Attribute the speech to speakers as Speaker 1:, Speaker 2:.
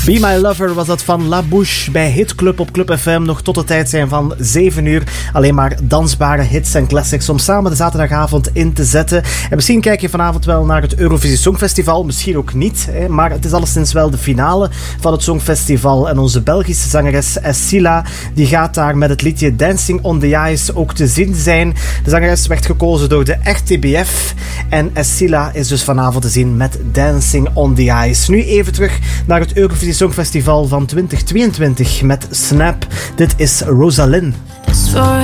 Speaker 1: Be My Lover was dat van La Bouche bij Hit Club op Club FM. Nog tot de tijd zijn van 7 uur. Alleen maar dansbare hits en classics om samen de zaterdagavond in te zetten. En misschien kijk je vanavond wel naar het Eurovisie Songfestival. Misschien ook niet. Maar het is alleszins wel de finale van het Songfestival. En onze Belgische zangeres Essila die gaat daar met het liedje Dancing on the Ice ook te zien zijn. De zangeres werd gekozen door de RTBF. En Essila is dus vanavond te zien met Dancing on the Ice. Nu even terug naar het Eurovisie Songfestival van 2022 met Snap. Dit is Rosalind.